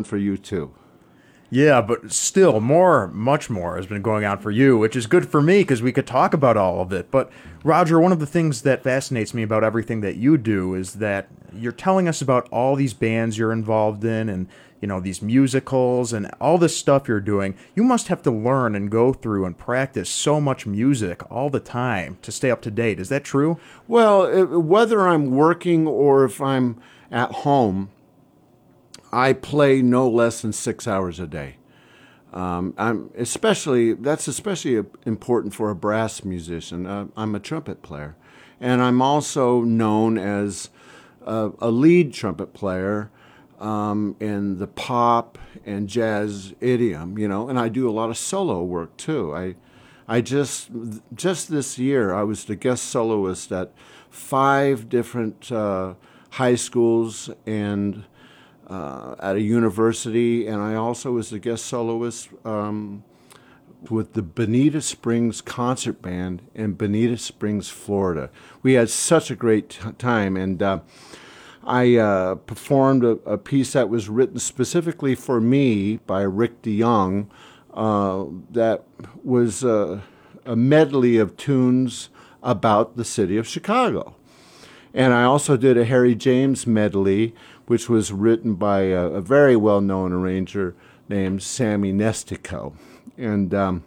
on for you too. Yeah, but still, much more has been going on for you, which is good for me because we could talk about all of it. But, Roger, one of the things that fascinates me about everything that you do is that you're telling us about all these bands you're involved in and, these musicals and all this stuff you're doing. You must have to learn and go through and practice so much music all the time to stay up to date. Is that true? Well, whether I'm working or if I'm at home, I play no less than 6 hours a day. That's especially important for a brass musician. I'm a trumpet player, and I'm also known as a lead trumpet player in the pop and jazz idiom. And I do a lot of solo work too. I just this year I was the guest soloist at 5 different high schools and at a university, and I also was the guest soloist with the Bonita Springs Concert Band in Bonita Springs, Florida. We had such a great time, and I performed a piece that was written specifically for me by Rick DeYoung that was a medley of tunes about the city of Chicago. And I also did a Harry James medley, which was written by a very well-known arranger named Sammy Nestico. And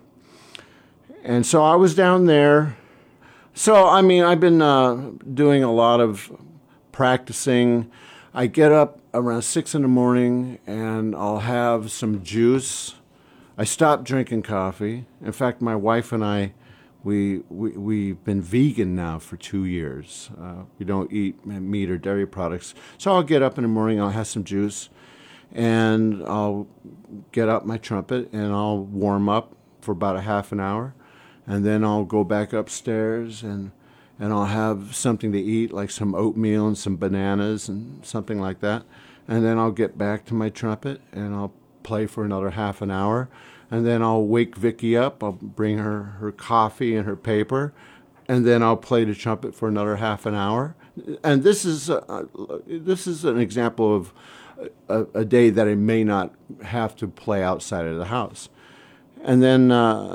so I was down there. So, I've been doing a lot of practicing. I get up around 6 in the morning, and I'll have some juice. I stopped drinking coffee. In fact, my wife and I, we've been vegan now for 2 years. We don't eat meat or dairy products. So I'll get up in the morning, I'll have some juice, and I'll get out my trumpet, and I'll warm up for about a half an hour. And then I'll go back upstairs, and I'll have something to eat, like some oatmeal and some bananas and something like that. And then I'll get back to my trumpet, and I'll play for another half an hour. And then I'll wake Vicky up. I'll bring her coffee and her paper, and then I'll play the trumpet for another half an hour. And this is an example of a day that I may not have to play outside of the house. And then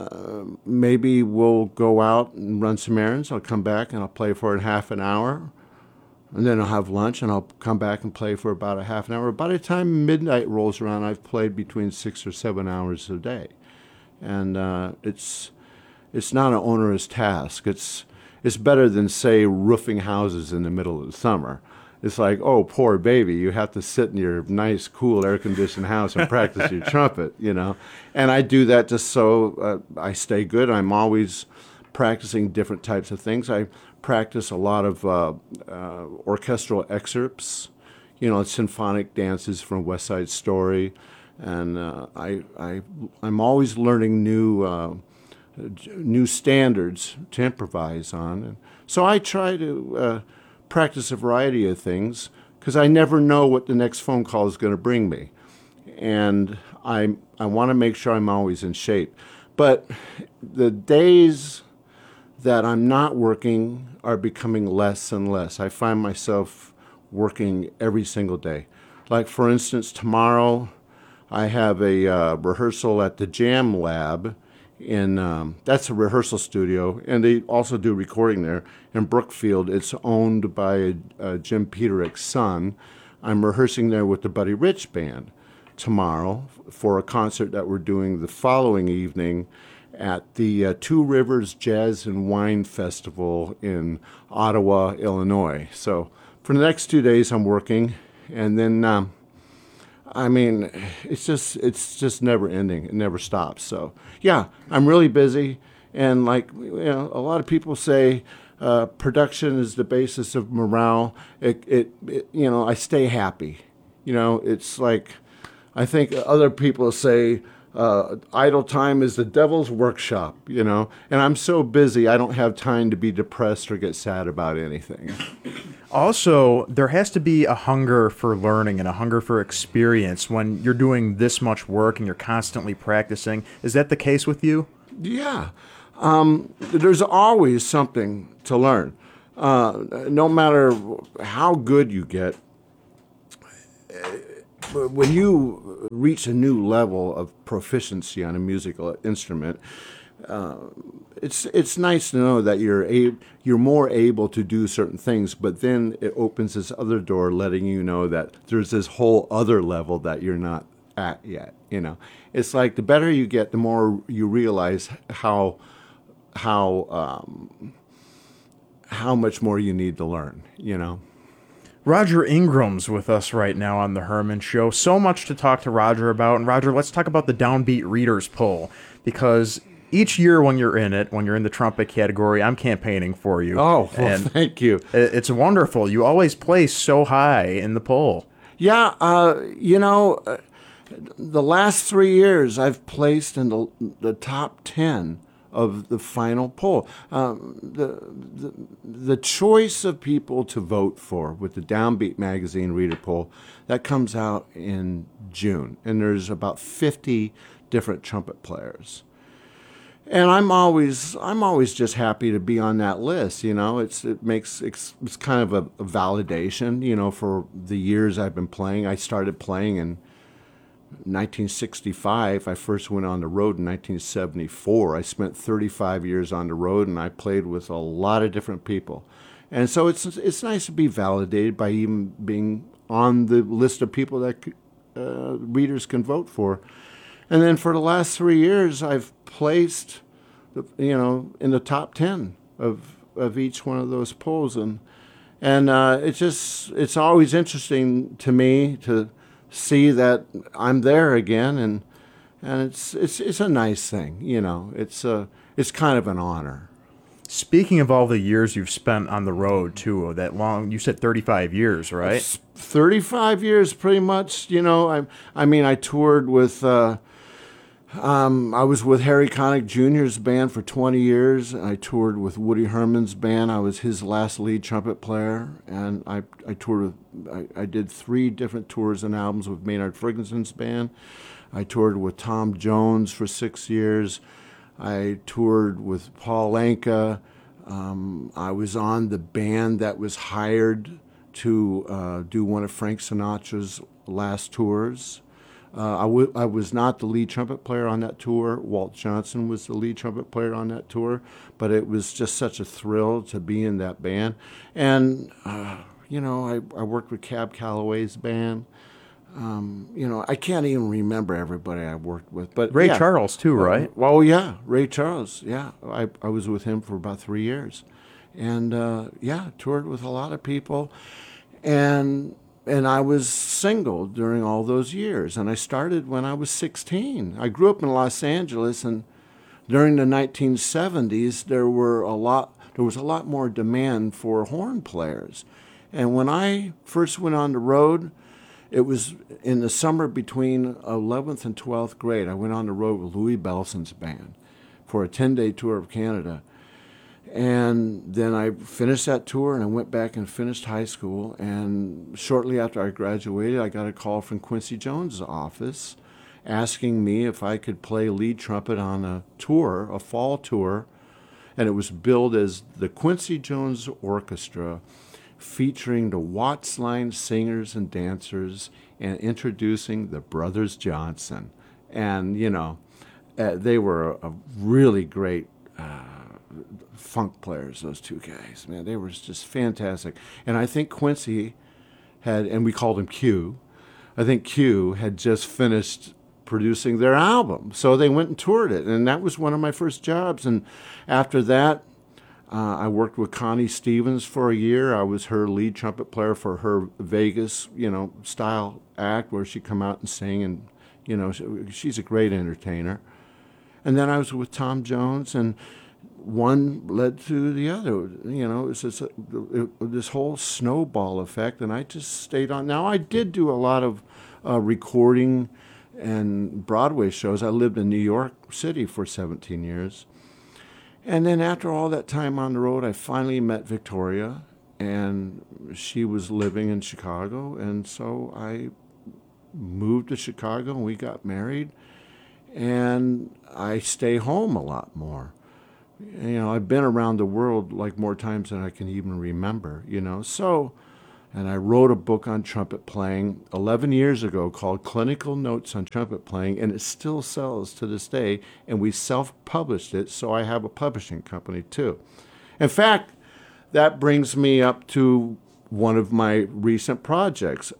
maybe we'll go out and run some errands. I'll come back and I'll play for half an hour. And then I'll have lunch, and I'll come back and play for about a half an hour. By the time midnight rolls around, I've played between 6 or 7 hours a day. And it's not an onerous task. It's better than, say, roofing houses in the middle of the summer. It's like, oh, poor baby, you have to sit in your nice, cool, air-conditioned house and practice your trumpet, And I do that just so I stay good. I'm always practicing different types of things. I practice a lot of orchestral excerpts, symphonic dances from West Side Story, and I'm always learning new standards to improvise on. And so I try to practice a variety of things because I never know what the next phone call is going to bring me, and I want to make sure I'm always in shape. But the days that I'm not working are becoming less and less. I find myself working every single day. Like, for instance, tomorrow I have a rehearsal at the Jam Lab that's a rehearsal studio, and they also do recording there in Brookfield. It's owned by Jim Peterick's son. I'm rehearsing there with the Buddy Rich Band tomorrow for a concert that we're doing the following evening at the Two Rivers Jazz and Wine Festival in Ottawa, Illinois. So for the next 2 days I'm working, and then it's just never ending. It never stops. So yeah, I'm really busy, and a lot of people say production is the basis of morale. I stay happy. It's like, I think other people say idle time is the devil's workshop, and I'm so busy I don't have time to be depressed or get sad about anything. Also, there has to be a hunger for learning and a hunger for experience when you're doing this much work and you're constantly practicing. Is that the case with you? Yeah. There's always something to learn. No matter how good you get, when you reach a new level of proficiency on a musical instrument, it's nice to know that you're more able to do certain things, but then it opens this other door, letting you know that there's this whole other level that you're not at yet. It's like the better you get, the more you realize how much more you need to learn. Roger Ingram's with us right now on the Herman Show. So much to talk to Roger about. And Roger, let's talk about the Downbeat Readers Poll, because each year when you're in the trumpet category, I'm campaining for you. Oh, well, thank you. It's wonderful. You always place so high in the poll. Yeah, the last 3 years I've placed in the top 10 of the final poll. The choice of people to vote for with the Downbeat Magazine Reader Poll, that comes out in June, and there's about 50 different trumpet players. And I'm always just happy to be on that list. It's kind of a validation, for the years I've been playing. I started playing in 1965. I first went on the road in 1974. I spent 35 years on the road, and I played with a lot of different people. And so it's nice to be validated by even being on the list of people that readers can vote for. And then for the last 3 years, I've placed, in the top 10 of each one of those polls, and it's always interesting to me to see that I'm there again, and it's a nice thing, it's kind of an honor. Speaking of all the years you've spent on the road too, that long, you said 35 years, right? It's 35 years, pretty much. I toured with. I was with Harry Connick Jr.'s band for 20 years. I toured with Woody Herman's band. I was his last lead trumpet player, and I toured with. I did 3 different tours and albums with Maynard Ferguson's band. I toured with Tom Jones for 6 years. I toured with Paul Anka. I was on the band that was hired to do one of Frank Sinatra's last tours. I was not the lead trumpet player on that tour. Walt Johnson was the lead trumpet player on that tour, but it was just such a thrill to be in that band. And, I worked with Cab Calloway's band. I can't even remember everybody I worked with. But Ray Charles, too, right? Well, yeah, Ray Charles, yeah. I was with him for about 3 years. And, toured with a lot of people. And I was single during all those years. And I started when I was 16. I grew up in Los Angeles, and during the 1970s, there was a lot more demand for horn players. And when I first went on the road, it was in the summer between 11th and 12th grade. I went on the road with Louis Bellson's band for a 10-day tour of Canada. And then I finished that tour, and I went back and finished high school. And shortly after I graduated, I got a call from Quincy Jones' office asking me if I could play lead trumpet on a tour, a fall tour. And it was billed as the Quincy Jones Orchestra, featuring the Watts Line singers and dancers, and introducing the Brothers Johnson. And, they were a really great funk players, those 2 guys. Man, they were just fantastic. And I think Quincy had, and we called him Q, I think Q had just finished producing their album. So they went and toured it, and that was one of my first jobs. And after that, I worked with Connie Stevens for a year. I was her lead trumpet player for her Vegas, style act where she'd come out and sing, and, she's a great entertainer. And then I was with Tom Jones, and one led to the other. It's just this whole snowball effect, and I just stayed on. Now, I did do a lot of recording and Broadway shows. I lived in New York City for 17 years. And then after all that time on the road, I finally met Victoria, and she was living in Chicago. And so I moved to Chicago, and we got married. And I stay home a lot more. I've been around the world like more times than I can even remember, So and I wrote a book on trumpet playing 11 years ago called Clinical Notes on Trumpet Playing, and it still sells to this day, and we self-published it, so I have a publishing company too. In fact, that brings me up to one of my recent projects.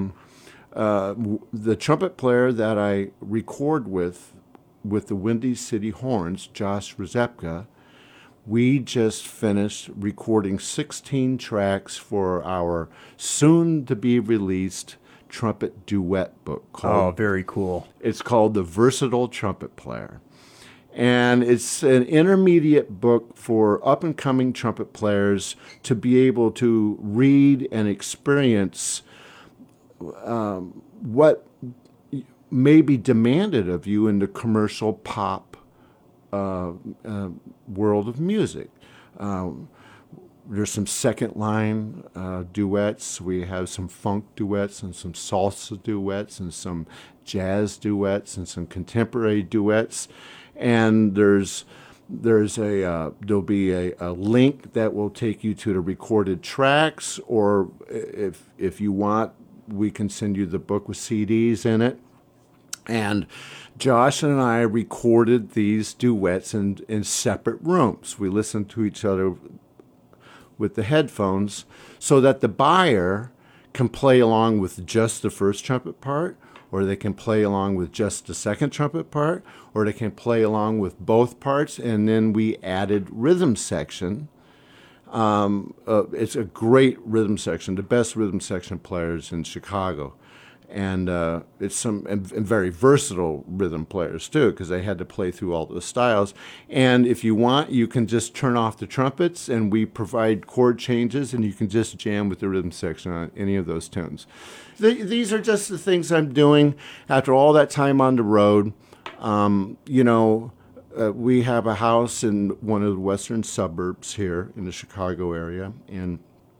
The trumpet player that I record with the Windy City Horns, Josh Rzepka, we just finished recording 16 tracks for our soon-to-be-released trumpet duet book called, very cool. it's called The Versatile Trumpet Player. And it's an intermediate book for up-and-coming trumpet players to be able to read and experience what may be demanded of you in the commercial pop world of music. There's some second line duets. We have some funk duets and some salsa duets and some jazz duets and some contemporary duets. And there'll be a link that will take you to the recorded tracks, or if you want, we can send you the book with CDs in it. And Josh and I recorded these duets in separate rooms. We listened to each other with the headphones so that the buyer can play along with just the first trumpet part, or they can play along with just the second trumpet part, or they can play along with both parts. And then we added rhythm section. It's a great rhythm section, the best rhythm section players in Chicago. And it's some and very versatile rhythm players too, because they had to play through all the styles. And if you want, you can just turn off the trumpets, and we provide chord changes, and you can just jam with the rhythm section on any of those tunes. These are just the things I'm doing after all that time on the road. We have a house in one of the western suburbs here in the Chicago area, and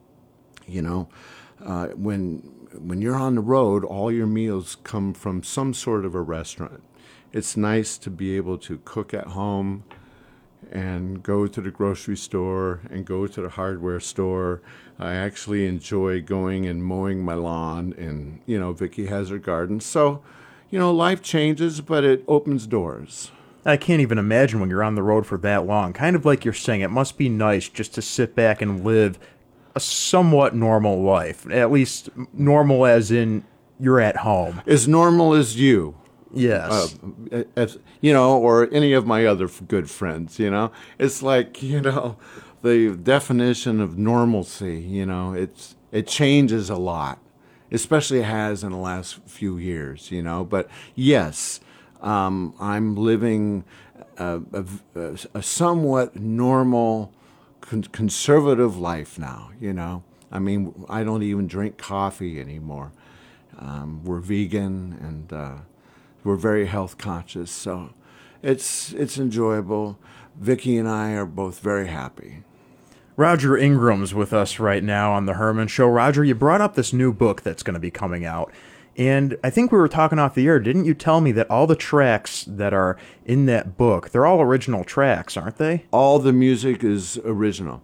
when you're on the road, all your meals come from some sort of a restaurant. It's nice to be able to cook at home and go to the grocery store and go to the hardware store. I actually enjoy going and mowing my lawn, and, Vicki has her garden. So, life changes, but it opens doors. I can't even imagine when you're on the road for that long. Kind of like you're saying, it must be nice just to sit back and live a somewhat normal life. At least normal as in you're at home. As normal as you. Yes. Or any of my other good friends, It's like, the definition of normalcy, it changes a lot, especially it has in the last few years, But yes, I'm living a somewhat normal, conservative life now, I mean, I don't even drink coffee anymore. We're vegan, and we're very health conscious, so it's enjoyable. Vicki and I are both very happy. Roger Ingram's with us right now on The Herman Show. Roger, you brought up this new book that's going to be coming out. And I think we were talking off the air. Didn't you tell me that all the tracks that are in that book, they're all original tracks, aren't they? All the music is original.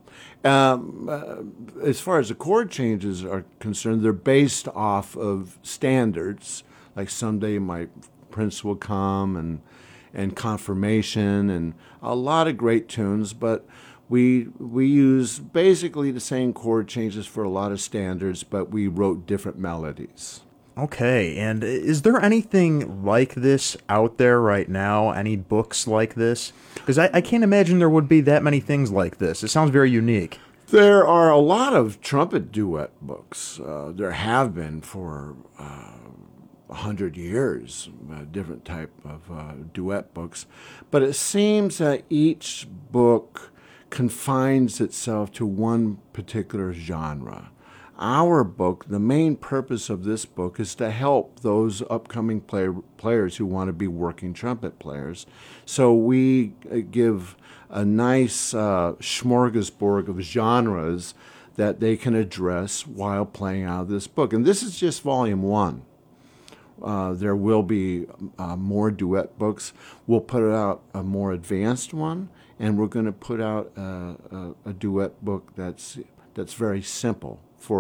As far as the chord changes are concerned, they're based off of standards, like Someday My Prince Will Come and Confirmation, and a lot of great tunes, but we use basically the same chord changes for a lot of standards, but we wrote different melodies. Okay, and is there anything like this out there right now? Any books like this? Because I can't imagine there would be that many things like this. It sounds very unique. There are a lot of trumpet duet books. There have been for 100 years, different type of duet books. But it seems that each book confines itself to one particular genre. Our book, the main purpose of this book is to help those upcoming players who want to be working trumpet players. So we give a nice smorgasbord of genres that they can address while playing out of this book. And this is just volume 1. There will be more duet books. We'll put out a more advanced one, and we're going to put out a duet book that's very simple for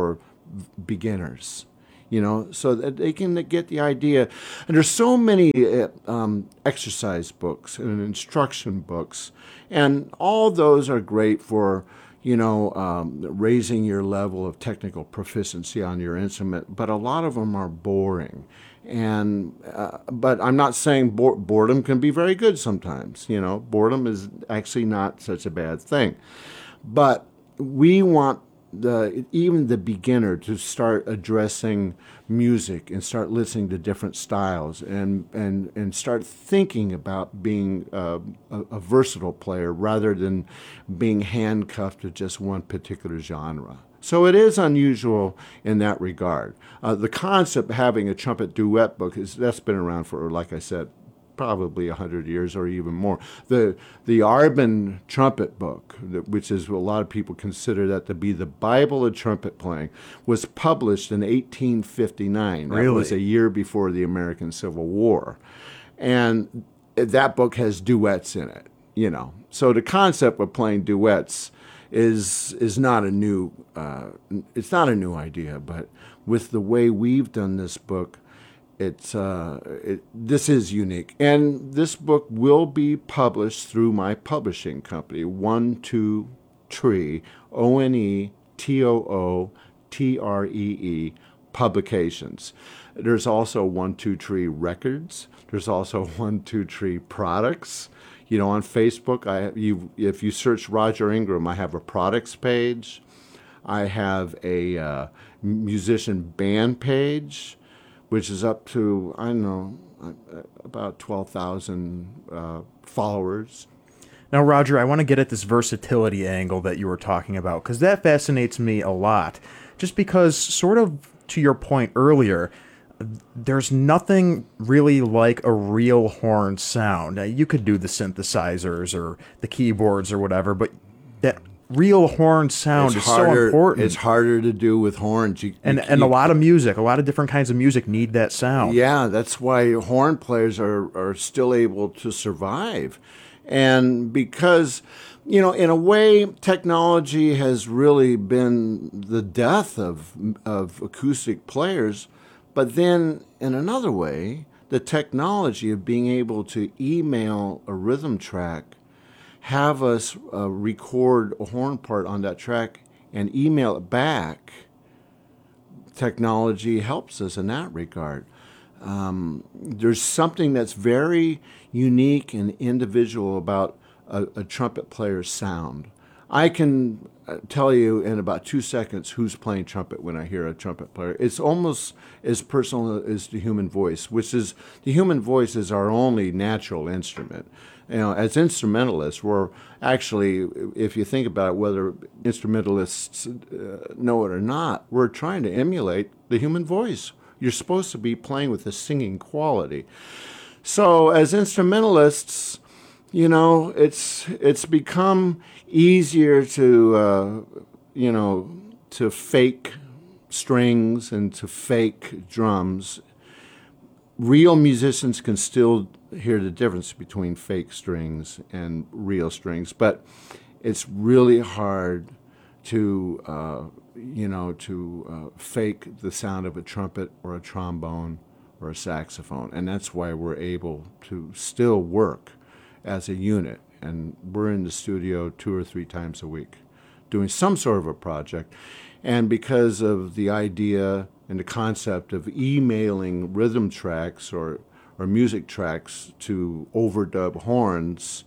beginners, so that they can get the idea. And there's so many exercise books and instruction books, and all those are great for, raising your level of technical proficiency on your instrument, but a lot of them are boring. And but I'm not saying boredom can be very good sometimes. Boredom is actually not such a bad thing. But we want even the beginner to start addressing music and start listening to different styles and start thinking about being a versatile player rather than being handcuffed to just one particular genre. So it is unusual in that regard. The concept of having a trumpet duet book that's been around for, like I said, probably 100 years or even more. The Arbin trumpet book, which is a lot of people consider that to be the Bible of trumpet playing, was published in 1859. That Really? was a year before the American Civil War. And that book has duets in it, So the concept of playing duets is not a new it's not a new idea, but with the way we've done this book, this is unique. And this book will be published through my publishing company, 1-2 Tree, ONETOOTREE Publications. There's also 1-2 Tree Records. There's also 1-2 Tree Products. On Facebook, if you search Roger Ingram, I have a products page. I have a musician band page, which is up to, I don't know, about 12,000 followers. Now, Roger, I want to get at this versatility angle that you were talking about, because that fascinates me a lot. Just because, sort of to your point earlier, there's nothing really like a real horn sound. Now, you could do the synthesizers or the keyboards or whatever, but that real horn sound is so important. It's harder to do with horns. And a lot of music, a lot of different kinds of music need that sound. Yeah, that's why horn players are still able to survive. And because, in a way, technology has really been the death of acoustic players. But then, in another way, the technology of being able to email a rhythm track, have us record a horn part on that track, and email it back, technology helps us in that regard. There's something that's very unique and individual about a trumpet player's sound. I can tell you in about 2 seconds who's playing trumpet when I hear a trumpet player. It's almost as personal as the human voice, the human voice is our only natural instrument. As instrumentalists, we're actually, if you think about it, whether instrumentalists know it or not, we're trying to emulate the human voice. You're supposed to be playing with a singing quality. So as instrumentalists, it's become easier to fake strings and to fake drums. Real musicians can still hear the difference between fake strings and real strings, but it's really hard to fake the sound of a trumpet or a trombone or a saxophone, and that's why we're able to still work as a unit, and we're in the studio 2 or 3 times a week doing some sort of a project. And because of the idea and the concept of emailing rhythm tracks or music tracks to overdub horns,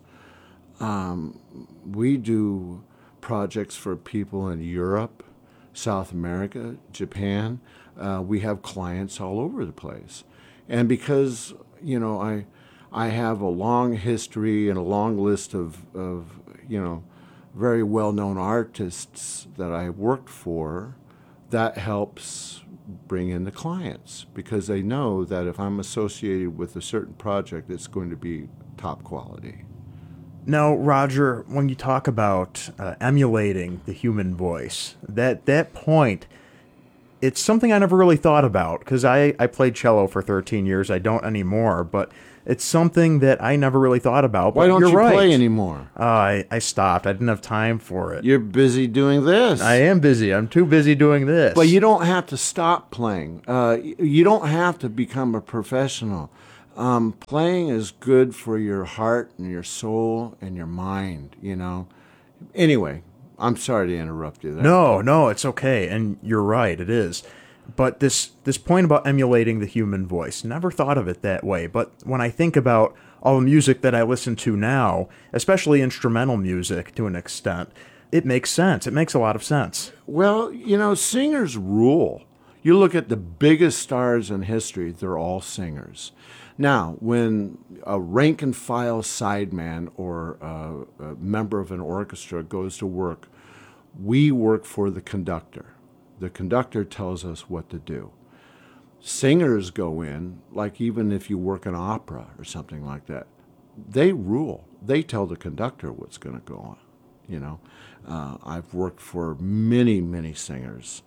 we do projects for people in Europe, South America, Japan. We have clients all over the place. And because, I have a long history and a long list of very well-known artists that I worked for, that helps bring in the clients because they know that if I'm associated with a certain project, it's going to be top quality. Now, Roger, when you talk about emulating the human voice, that point, it's something I never really thought about because I played cello for 13 years. I don't anymore, but it's something that I never really thought about. But Why don't you're you right. play anymore? I stopped. I didn't have time for it. You're busy doing this. I am busy. I'm too busy doing this. But you don't have to stop playing. You don't have to become a professional. Playing is good for your heart and your soul and your mind, you know. Anyway, I'm sorry to interrupt you there. No, it's okay. And you're right, it is. But this point about emulating the human voice, never thought of it that way. But when I think about all the music that I listen to now, especially instrumental music to an extent, it makes sense. It makes a lot of sense. Well, you know, singers rule. You look at the biggest stars in history, they're all singers. Now, when a rank and file sideman or a member of an orchestra goes to work, we work for the conductor. The conductor tells us what to do. Singers go in, like even if you work in opera or something like that, they rule. They tell the conductor what's going to go on. You know, I've worked for many, many singers.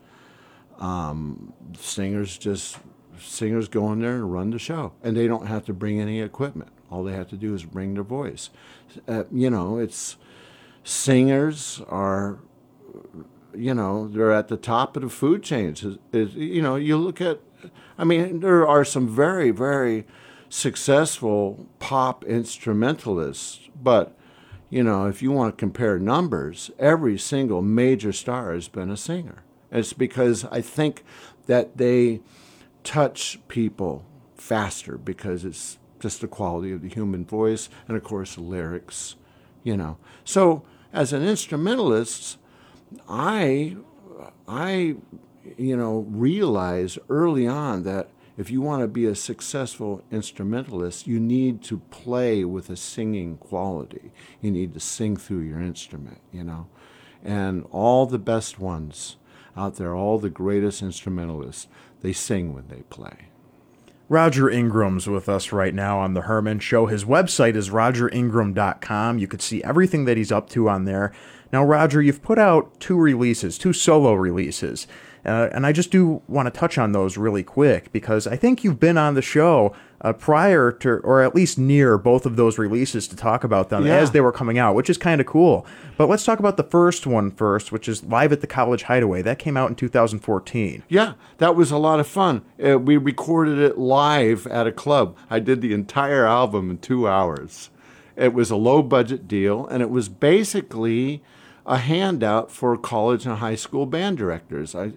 Singers go in there and run the show, and they don't have to bring any equipment. All they have to do is bring their voice. You know, singers are, you know, they're at the top of the food chains. You know, you look at, I mean, there are some very, very successful pop instrumentalists, but, you know, if you want to compare numbers, every single major star has been a singer. It's because I think that they touch people faster because it's just the quality of the human voice and, of course, the lyrics, you know. So as an instrumentalist, I you know, realized early on that if you want to be a successful instrumentalist, you need to play with a singing quality. You need to sing through your instrument, you know. And all the best ones out there, all the greatest instrumentalists, they sing when they play. Roger Ingram's with us right now on The Herman Show. His website is rogeringram.com. You could see everything that he's up to on there. Now, Roger, you've put out two solo releases. And I just do want to touch on those really quick because I think you've been on the show prior to, or at least near both of those releases to talk about them as they were coming out, which is kind of cool. But let's talk about the first one first, which is Live at the College Hideaway. That came out in 2014. Yeah, that was a lot of fun. We recorded it live at a club. I did the entire album in 2 hours. It was a low-budget deal, and it was basically a handout for college and high school band directors. I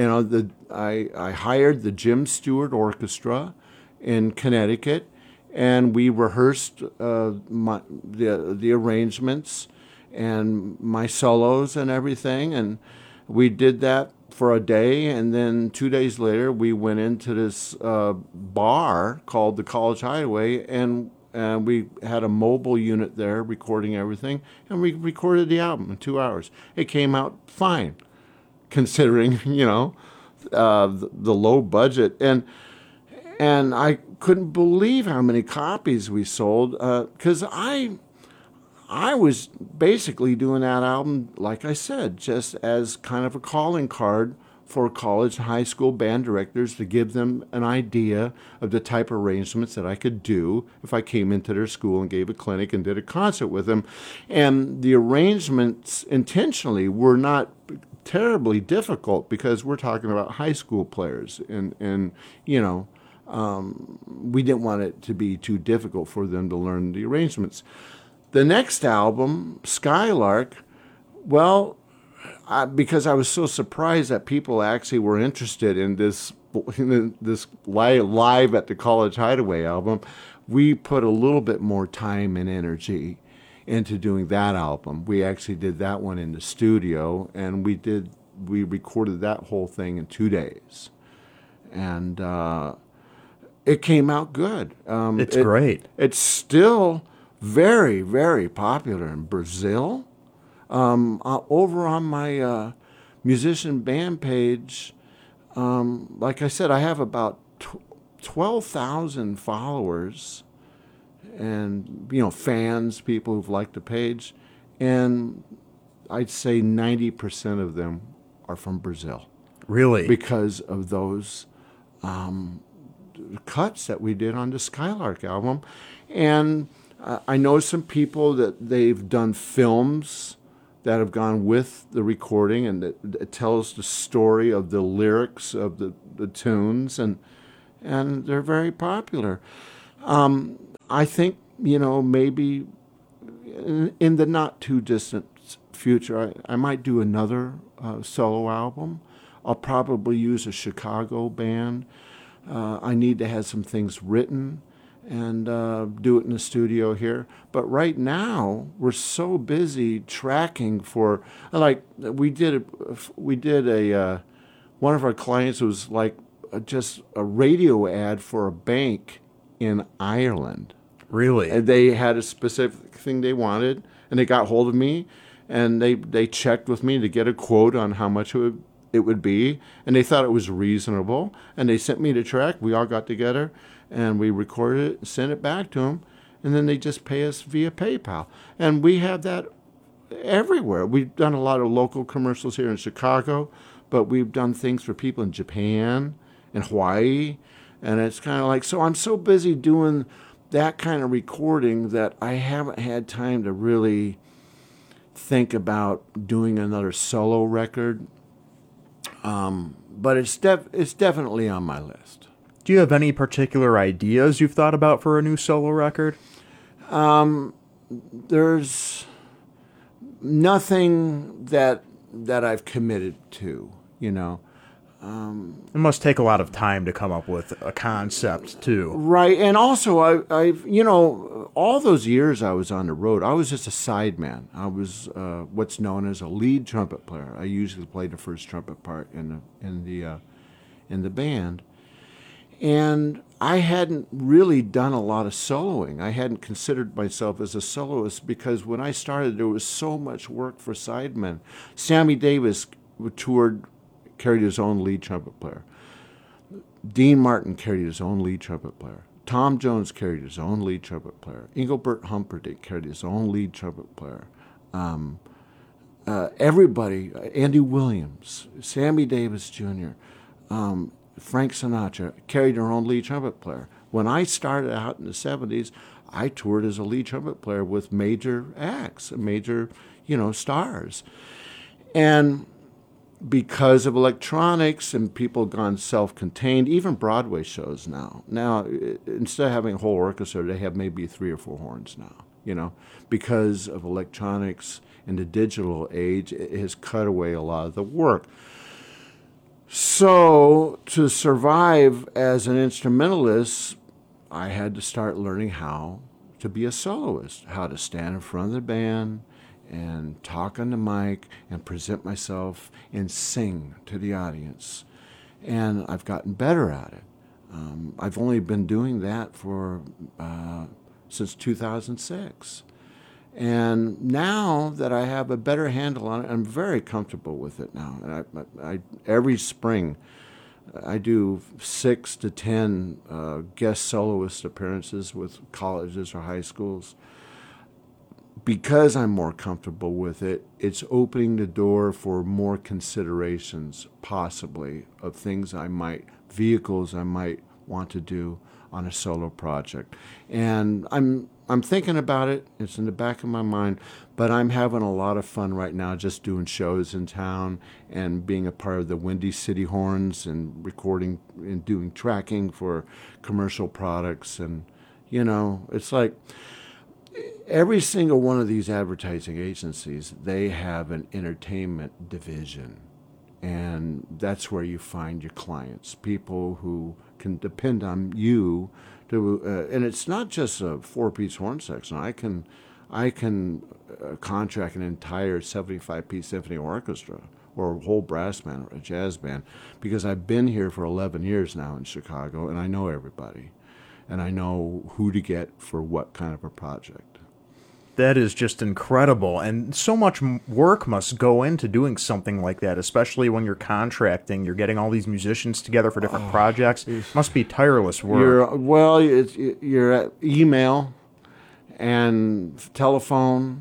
hired the Jim Stewart Orchestra in Connecticut, and we rehearsed the arrangements and my solos and everything, and we did that for a day, and then 2 days later we went into this bar called the College Hideaway, and we had a mobile unit there recording everything, and we recorded the album in 2 hours. It came out fine, considering, you know, the low budget. And I couldn't believe how many copies we sold, because I was basically doing that album, like I said, just as kind of a calling card for college and high school band directors to give them an idea of the type of arrangements that I could do if I came into their school and gave a clinic and did a concert with them. And the arrangements intentionally were not terribly difficult because we're talking about high school players, and you know, we didn't want it to be too difficult for them to learn the arrangements. The next album, Skylark, well, because I was so surprised that people actually were interested in this Live at the College Hideaway album, we put a little bit more time and energy into doing that album. We actually did that one in the studio, and we recorded that whole thing in 2 days. And it came out good. It's great. It's still very, very popular in Brazil. Over on my musician band page, like I said, I have about 12,000 followers and, you know, fans, people who've liked the page, and I'd say 90% of them are from Brazil. Really? because of those cuts that we did on the Skylark album. And I know some people that they've done films that have gone with the recording, and that tells the story of the lyrics of the tunes, and they're very popular. I think, maybe in the not too distant future, I might do another solo album. I'll probably use a Chicago band. I need to have some things written and do it in the studio here. But right now, we're so busy tracking for, like, we did a one of our clients was like just a radio ad for a bank in Ireland. Really? And they had a specific thing they wanted, and they got hold of me, and they checked with me to get a quote on how much it would be, and they thought it was reasonable, and they sent me the track. We all got together, and we recorded it and sent it back to them, and then they just pay us via PayPal. And we have that everywhere. We've done a lot of local commercials here in Chicago, but we've done things for people in Japan and Hawaii, and it's kind of like, so I'm so busy doing that kind of recording that I haven't had time to really think about doing another solo record. But it's definitely on my list. Do you have any particular ideas you've thought about for a new solo record? There's nothing that I've committed to, It must take a lot of time to come up with a concept, too. Right, and also I've all those years I was on the road, I was just a sideman. I was what's known as a lead trumpet player. I usually played the first trumpet part in the band, and I hadn't really done a lot of soloing. I hadn't considered myself as a soloist because when I started, there was so much work for sidemen. Sammy Davis toured, carried his own lead trumpet player. Dean Martin carried his own lead trumpet player. Tom Jones carried his own lead trumpet player. Engelbert Humperdinck carried his own lead trumpet player. Everybody, Andy Williams, Sammy Davis Jr., Frank Sinatra carried their own lead trumpet player. When I started out in the 70s, I toured as a lead trumpet player with major acts, major, stars. And because of electronics and people gone self-contained, even Broadway shows now. Now, instead of having a whole orchestra, they have maybe 3 or 4 horns now, because of electronics and the digital age, it has cut away a lot of the work. So to survive as an instrumentalist, I had to start learning how to be a soloist, how to stand in front of the band and talk on the mic and present myself and sing to the audience. And I've gotten better at it. I've only been doing that for since 2006. And now that I have a better handle on it, I'm very comfortable with it now. And I every spring, I do 6 to 10 guest soloist appearances with colleges or high schools. Because I'm more comfortable with it, it's opening the door for more considerations, possibly, of vehicles I might want to do on a solo project. And I'm thinking about it. It's in the back of my mind, but I'm having a lot of fun right now just doing shows in town and being a part of the Windy City Horns and recording and doing tracking for commercial products. And, it's like every single one of these advertising agencies, they have an entertainment division. And that's where you find your clients, people who can depend on you to, and it's not just a 4-piece horn section. I can contract an entire 75-piece symphony orchestra or a whole brass band or a jazz band because I've been here for 11 years now in Chicago, and I know everybody, and I know who to get for what kind of a project. That is just incredible, and so much work must go into doing something like that, especially when you're contracting. You're getting all these musicians together for different projects. Must be tireless work. Your email and telephone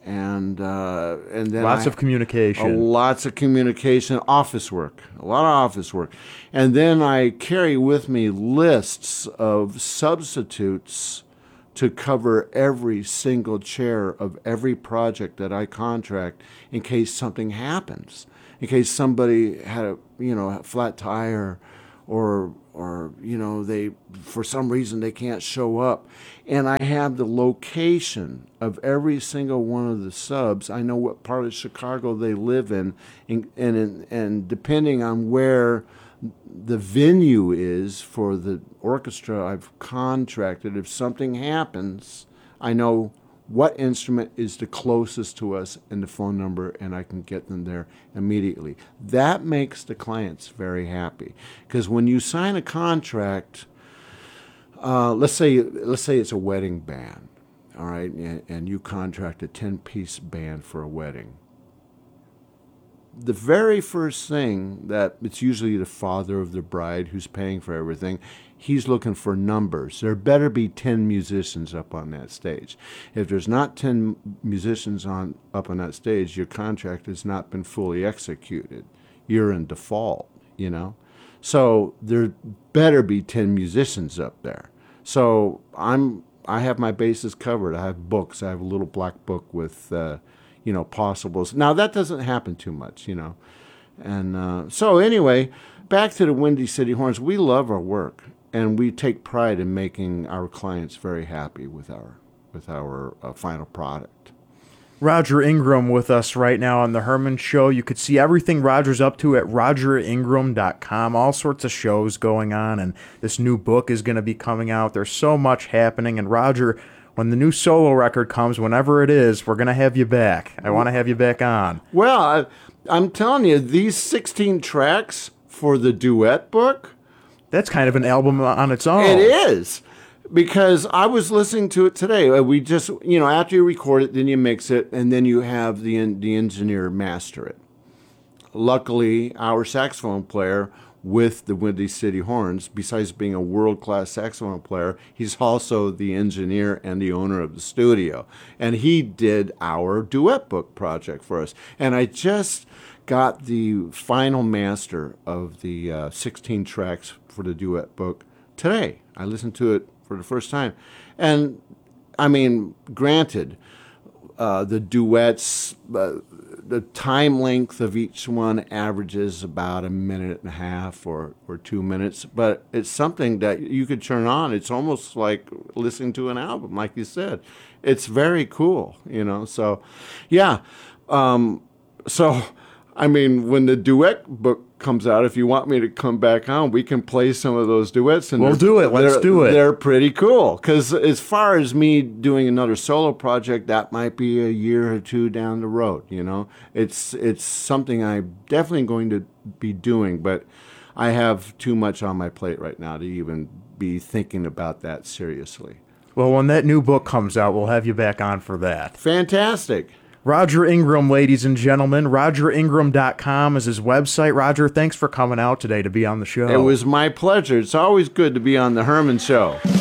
and then Lots of communication. lots of communication, office work, a lot of office work, and then I carry with me lists of substitutes to cover every single chair of every project that I contract in case something happens, in case somebody had a flat tire, or they, for some reason, they can't show up. And I have the location of every single one of the subs. I know what part of Chicago they live in, and depending on where the venue is for the orchestra I've contracted, if something happens, I know what instrument is the closest to us and the phone number, and I can get them there immediately. That makes the clients very happy, because when you sign a contract, let's say it's a wedding band, all right, and you contract a 10-piece band for a wedding. The very first thing that it's usually the father of the bride who's paying for everything. He's looking for numbers. There better be 10 musicians up on that stage. If there's not 10 musicians up on that stage, your contract has not been fully executed. You're in default, So there better be 10 musicians up there. So I have my bases covered. I have books. I have a little black book with possibles. Now that doesn't happen too much, And so anyway, back to the Windy City Horns. We love our work, and we take pride in making our clients very happy with our final product. Roger Ingram with us right now on the Herman Show. You could see everything Roger's up to at rogeringram.com. All sorts of shows going on, and this new book is going to be coming out. There's so much happening, and Roger, when the new solo record comes, whenever it is, we're going to have you back. I want to have you back on. Well, I'm telling you, these 16 tracks for the duet book, that's kind of an album on its own. It is, because I was listening to it today. We just, after you record it, then you mix it, and then you have the engineer master it. Luckily, our saxophone player with the Windy City Horns, besides being a world-class saxophone player, he's also the engineer and the owner of the studio. And he did our duet book project for us. And I just got the final master of the 16 tracks for the duet book today. I listened to it for the first time. And, granted, the duets, the time length of each one averages about a minute and a half or 2 minutes, but it's something that you could turn on. It's almost like listening to an album, like you said. It's very cool, so yeah. When the duet book comes out, if you want me to come back on, we can play some of those duets. And we'll do it. Let's do it. They're pretty cool. Because as far as me doing another solo project, that might be a year or two down the road. It's something I'm definitely going to be doing, but I have too much on my plate right now to even be thinking about that seriously. Well, when that new book comes out, we'll have you back on for that. Fantastic. Roger Ingram, ladies and gentlemen. RogerIngram.com is his website. Roger, thanks for coming out today to be on the show. It was my pleasure. It's always good to be on the Herman Show.